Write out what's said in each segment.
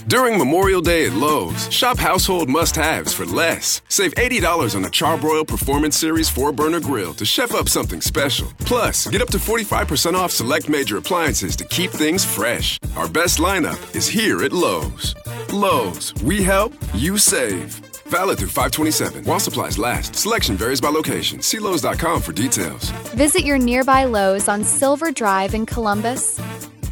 During Memorial Day at Lowe's, shop household must-haves for less. Save $80 on the Charbroil Performance Series 4-burner grill to chef up something special. Plus, get up to 45% off select major appliances to keep things fresh. Our best lineup is here at Lowe's. Lowe's, we help, you save. Valid through 5/27. While supplies last. Selection varies by location. See Lowes.com for details. Visit your nearby Lowe's on Silver Drive in Columbus.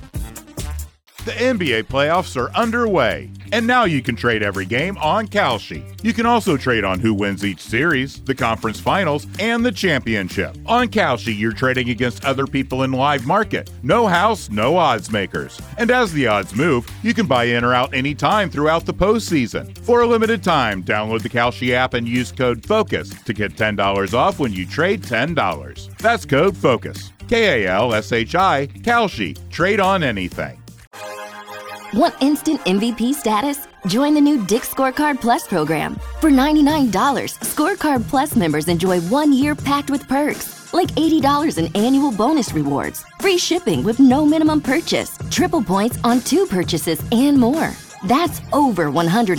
The NBA playoffs are underway, and now you can trade every game on Kalshi. You can also trade on who wins each series, the conference finals, and the championship. On Kalshi, you're trading against other people in live market. No house, no odds makers. And as the odds move, you can buy in or out anytime throughout the postseason. For a limited time, download the Kalshi app and use code FOCUS to get $10 off when you trade $10. That's code FOCUS. Kalshi, Kalshi. Trade on anything. Want instant MVP status? Join the new Dick's Scorecard Plus program. For $99, Scorecard Plus members enjoy 1 year packed with perks, like $80 in annual bonus rewards, free shipping with no minimum purchase, triple points on 2 purchases, and more. That's over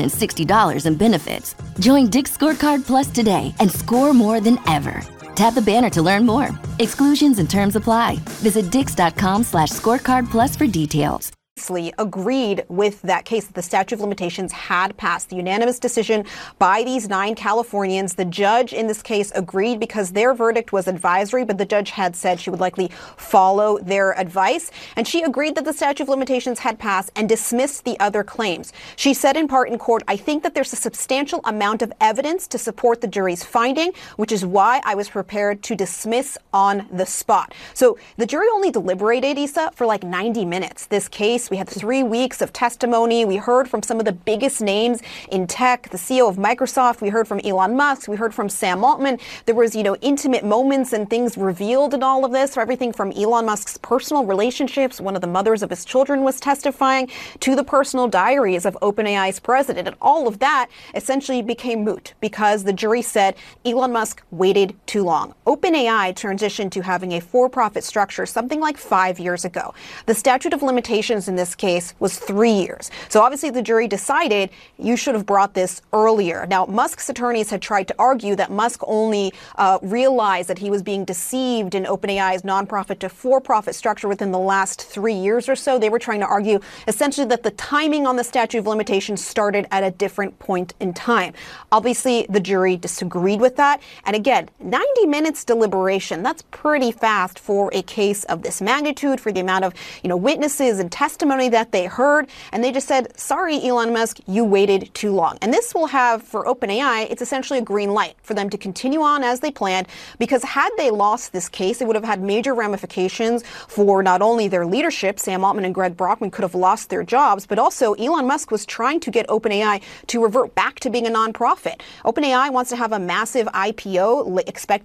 $160 in benefits. Join Dick's Scorecard Plus today and score more than ever. Tap the banner to learn more. Exclusions and terms apply. Visit dix.com/scorecardplus for details. Agreed with that case that the statute of limitations had passed. The unanimous decision by these 9 Californians. The judge in this case agreed because their verdict was advisory, but the judge had said she would likely follow their advice. And she agreed that the statute of limitations had passed and dismissed the other claims. She said in part in court, "I think that there's a substantial amount of evidence to support the jury's finding, which is why I was prepared to dismiss on the spot." So the jury only deliberated, Issa, for like 90 minutes. This case, we had 3 weeks of testimony. We heard from some of the biggest names in tech, the CEO of Microsoft. We heard from Elon Musk. We heard from Sam Altman. There was, intimate moments and things revealed in all of this. So everything from Elon Musk's personal relationships, one of the mothers of his children was testifying, to the personal diaries of OpenAI's president. And all of that essentially became moot because the jury said Elon Musk waited too long. OpenAI transitioned to having a for-profit structure something like 5 years ago. The statute of limitations in this case was 3 years. So obviously the jury decided you should have brought this earlier. Now, Musk's attorneys had tried to argue that Musk only realized that he was being deceived in OpenAI's nonprofit to for-profit structure within the last 3 years or so. They were trying to argue essentially that the timing on the statute of limitations started at a different point in time. Obviously, the jury disagreed with that. And again, 90 minutes deliberation, that's pretty fast for a case of this magnitude, for the amount of, witnesses and testimony that they heard, and they just said, sorry, Elon Musk, you waited too long. And this will have, for OpenAI, it's essentially a green light for them to continue on as they planned, because had they lost this case, it would have had major ramifications for not only their leadership, Sam Altman and Greg Brockman could have lost their jobs, but also Elon Musk was trying to get OpenAI to revert back to being a nonprofit. OpenAI wants to have a massive IPO